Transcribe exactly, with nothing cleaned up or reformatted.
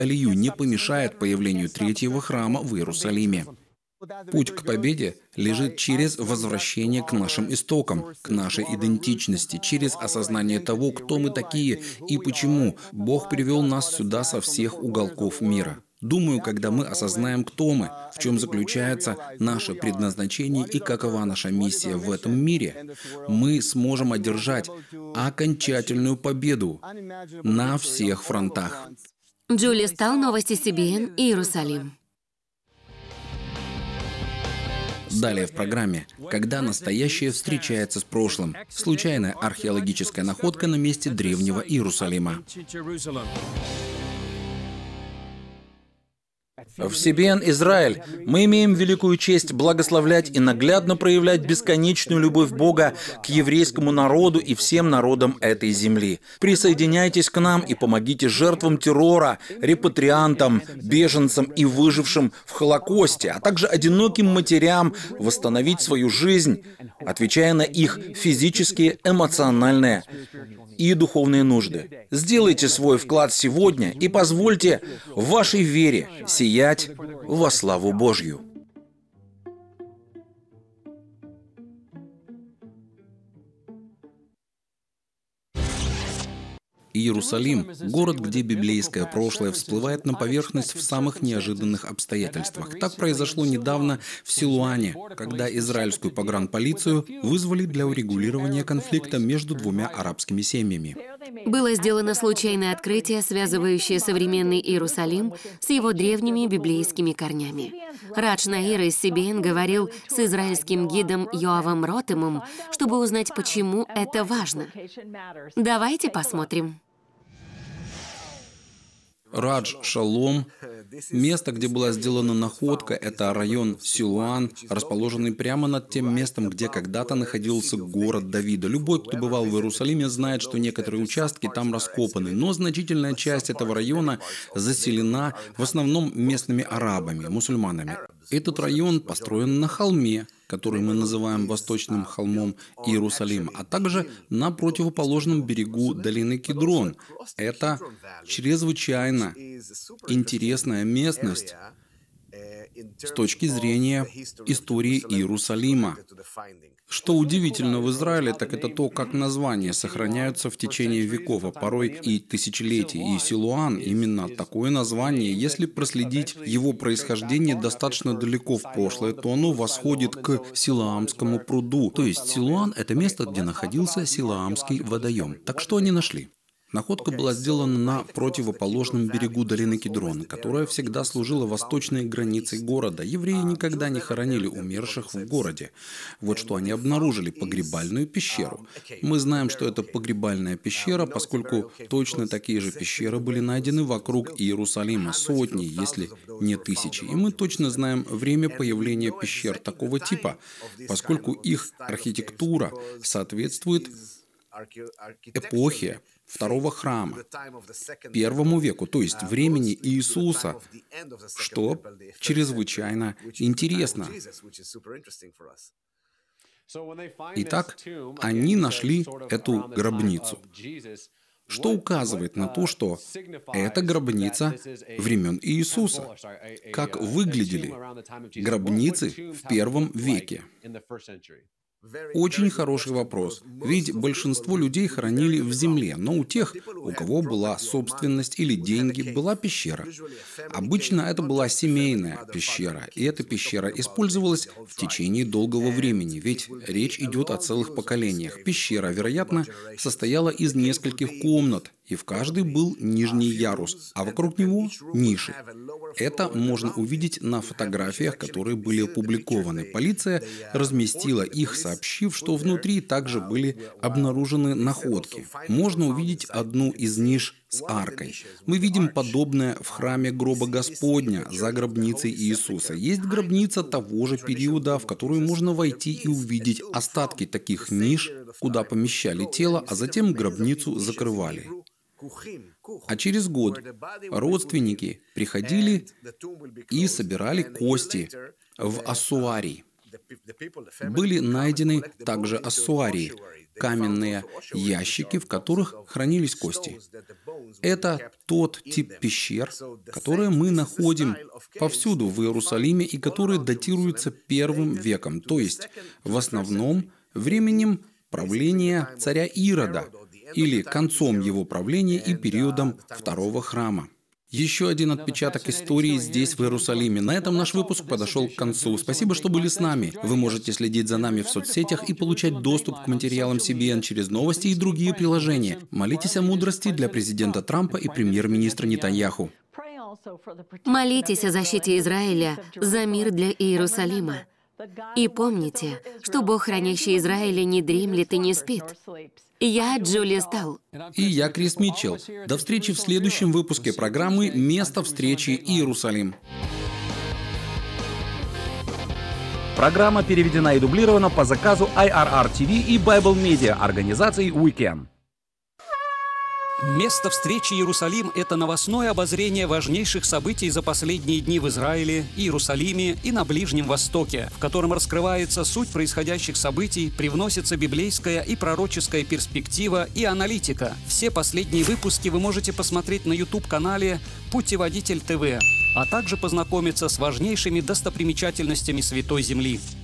Алию не помешает появлению третьего храма в Иерусалиме. Путь к победе лежит через возвращение к нашим истокам, к нашей идентичности, через осознание того, кто мы такие и почему Бог привел нас сюда со всех уголков мира. Думаю, когда мы осознаем, кто мы, в чем заключается наше предназначение и какова наша миссия в этом мире, мы сможем одержать окончательную победу на всех фронтах. Джули Стал, новости Си Би Эн, Иерусалим. Далее в программе «Когда настоящее встречается с прошлым». Случайная археологическая находка на месте древнего Иерусалима. В Си Би Эн Израиль мы имеем великую честь благословлять и наглядно проявлять бесконечную любовь Бога к еврейскому народу и всем народам этой земли. Присоединяйтесь к нам и помогите жертвам террора, репатриантам, беженцам и выжившим в Холокосте, а также одиноким матерям восстановить свою жизнь, отвечая на их физические, эмоциональные и духовные нужды. Сделайте свой вклад сегодня и позвольте вашей вере сиять во славу Божью. Иерусалим – город, где библейское прошлое всплывает на поверхность в самых неожиданных обстоятельствах. Так произошло недавно в Силуане, когда израильскую погранполицию вызвали для урегулирования конфликта между двумя арабскими семьями. Было сделано случайное открытие, связывающее современный Иерусалим с его древними библейскими корнями. Радж Наир из Си Би Эн говорил с израильским гидом Йоавом Ротемом, чтобы узнать, почему это важно. Давайте посмотрим. Радж Шалом. Место, где была сделана находка, это район Силуан, расположенный прямо над тем местом, где когда-то находился город Давида. Любой, кто бывал в Иерусалиме, знает, что некоторые участки там раскопаны, но значительная часть этого района заселена в основном местными арабами, мусульманами. Этот район построен на холме, который мы называем Восточным холмом Иерусалима, а также на противоположном берегу долины Кидрон. Это чрезвычайно интересная местность с точки зрения истории Иерусалима. Что удивительно в Израиле, так это то, как названия сохраняются в течение веков, а порой и тысячелетий. И Силуан – именно такое название. Если проследить его происхождение достаточно далеко в прошлое, то оно восходит к Силаамскому пруду. То есть Силуан – это место, где находился Силаамский водоем. Так что они нашли? Находка была сделана на противоположном берегу долины Кидрон, которая всегда служила восточной границей города. Евреи никогда не хоронили умерших в городе. Вот что они обнаружили – погребальную пещеру. Мы знаем, что это погребальная пещера, поскольку точно такие же пещеры были найдены вокруг Иерусалима, сотни, если не тысячи. И мы точно знаем время появления пещер такого типа, поскольку их архитектура соответствует эпохе второго храма, первому веку, то есть времени Иисуса, что чрезвычайно интересно. Итак, они нашли эту гробницу, что указывает на то, что это гробница времен Иисуса. Как выглядели гробницы в первом веке? Очень хороший вопрос. Ведь большинство людей хоронили в земле, но у тех, у кого была собственность или деньги, была пещера. Обычно это была семейная пещера, и эта пещера использовалась в течение долгого времени, ведь речь идет о целых поколениях. Пещера, вероятно, состояла из нескольких комнат, и в каждой был нижний ярус, а вокруг него ниши. Это можно увидеть на фотографиях, которые были опубликованы. Полиция разместила их, сообщив, что внутри также были обнаружены находки. Можно увидеть одну из ниш с аркой. Мы видим подобное в храме гроба Господня за гробницей Иисуса. Есть гробница того же периода, в которую можно войти и увидеть остатки таких ниш, куда помещали тело, а затем гробницу закрывали. А через год родственники приходили и собирали кости в ассуарий. Были найдены также ассуарии, каменные ящики, в которых хранились кости. Это тот тип пещер, которые мы находим повсюду в Иерусалиме и которые датируются первым веком, то есть в основном временем правления царя Ирода или концом его правления и периодом второго храма. Еще один отпечаток истории здесь, в Иерусалиме. На этом наш выпуск подошел к концу. Спасибо, что были с нами. Вы можете следить за нами в соцсетях и получать доступ к материалам си би эн через новости и другие приложения. Молитесь о мудрости для президента Трампа и премьер-министра Нетаньяху. Молитесь о защите Израиля за мир для Иерусалима. И помните, что Бог, хранящий Израиля, не дремлет и не спит. Я Джулия Стал. И я Крис Митчелл. До встречи в следующем выпуске программы «Место встречи Иерусалим». Программа переведена и дублирована по заказу ай ар ар ти ви и Bible Media организации Weekend. Место встречи Иерусалим – это новостное обозрение важнейших событий за последние дни в Израиле, Иерусалиме и на Ближнем Востоке, в котором раскрывается суть происходящих событий, привносится библейская и пророческая перспектива и аналитика. Все последние выпуски вы можете посмотреть на YouTube-канале «Путеводитель ТВ», а также познакомиться с важнейшими достопримечательностями Святой Земли.